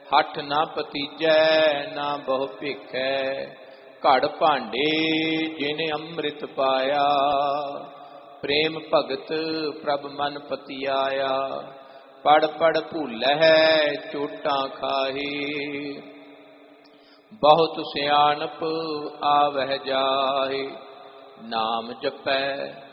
ਹੱਠ ਨਾ ਪਤੀਜੈ ਨਾ ਬਹੁ ਭਿਖੈ, ਘੜ ਭਾਂਡੇ ਜਿਨ ਅੰਮ੍ਰਿਤ ਪਾਇਆ, ਪ੍ਰੇਮ ਭਗਤ ਪ੍ਰਭ ਮਨ ਪਤੀ ਆਇਆ, ਪੜ ਪੜ ਭੂਲਹਿ ਚੋਟਾਂ ਖਾਹੀ, ਬਹੁਤ ਸਿਆਣਪ ਆਵਹਿ ਜਾਹੇ, ਨਾਮ ਜਪੈ